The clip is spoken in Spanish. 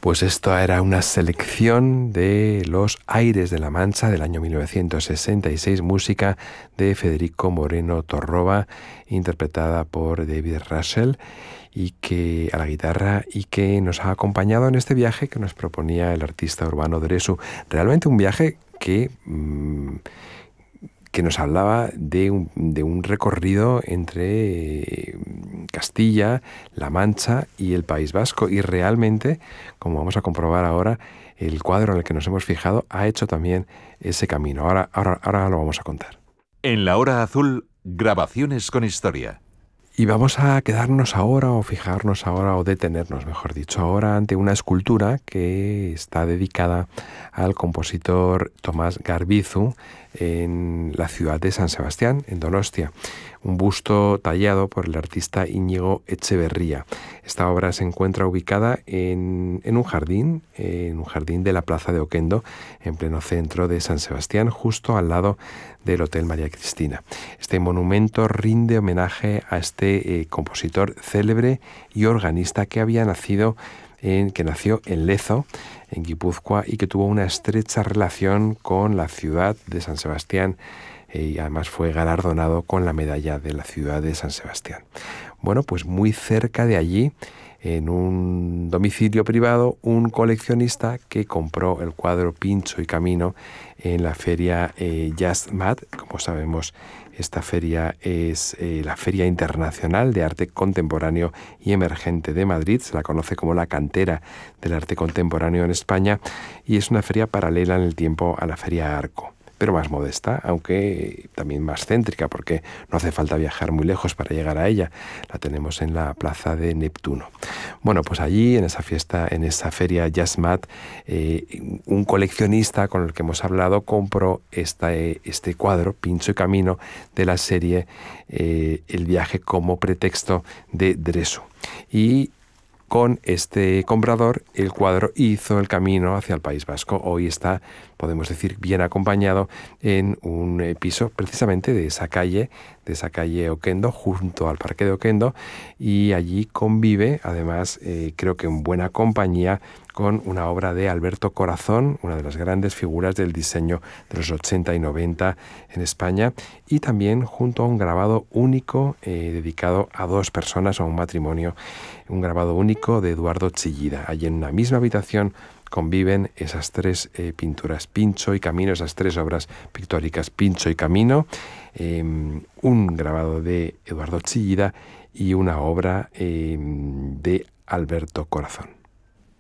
Pues esto era una selección de Los Aires de la Mancha del año 1966, música de Federico Moreno Torroba, interpretada por David Russell y que a la guitarra, y que nos ha acompañado en este viaje que nos proponía el artista urbano Dresu. Realmente un viaje que nos hablaba de un recorrido entre Castilla, La Mancha y el País Vasco. Y realmente, como vamos a comprobar ahora, el cuadro en el que nos hemos fijado ha hecho también ese camino. Ahora lo vamos a contar. En la Hora Azul, grabaciones con historia. Y vamos a quedarnos ahora, o fijarnos ahora, o detenernos, mejor dicho, ahora ante una escultura que está dedicada al compositor Tomás Garbizu en la ciudad de San Sebastián, en Donostia. Un busto tallado por el artista Íñigo Echeverría. Esta obra se encuentra ubicada en un jardín de la Plaza de Oquendo, en pleno centro de San Sebastián, justo al lado del Hotel María Cristina. Este monumento rinde homenaje a este compositor célebre y organista que nació en Lezo, en Guipúzcoa, y que tuvo una estrecha relación con la ciudad de San Sebastián, y además fue galardonado con la medalla de la ciudad de San Sebastián. Bueno, pues muy cerca de allí, en un domicilio privado, un coleccionista que compró el cuadro Pincho y Camino en la feria Jazzmat. Como sabemos, esta feria es la Feria Internacional de Arte Contemporáneo y Emergente de Madrid. Se la conoce como la cantera del arte contemporáneo en España, y es una feria paralela en el tiempo a la Feria Arco, pero más modesta, aunque también más céntrica, porque no hace falta viajar muy lejos para llegar a ella. La tenemos en la Plaza de Neptuno. Bueno, pues allí, en esa fiesta, en esa feria Jazzmat, un coleccionista con el que hemos hablado compró este cuadro, Pincho y Camino, de la serie El viaje como pretexto de Dresu. Y con este comprador, el cuadro hizo el camino hacia el País Vasco. Hoy está, podemos decir, bien acompañado en un piso precisamente de esa calle Oquendo, junto al Parque de Oquendo, y allí convive, además, creo que en buena compañía, con una obra de Alberto Corazón, una de las grandes figuras del diseño de los 80 y 90 en España, y también junto a un grabado único dedicado a dos personas, a un matrimonio, un grabado único de Eduardo Chillida. Allí en una misma habitación conviven esas tres pinturas, Pincho y Camino, esas tres obras pictóricas, Pincho y Camino, un grabado de Eduardo Chillida y una obra de Alberto Corazón.